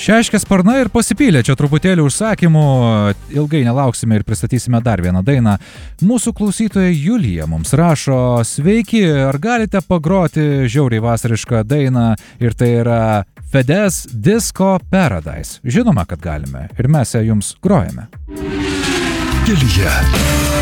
Šeškė sparnai ir pasipylė čia truputėlį užsakymų, ilgai nelauksime ir pristatysime dar vieną dainą. Mūsų klausytoja Julija mums rašo: sveiki, ar galite pagroti žiauriai vasarišką dainą, ir tai yra Fedez Disco Paradise. Žinoma, kad galime ir mes ją jums grojame. Kelyje.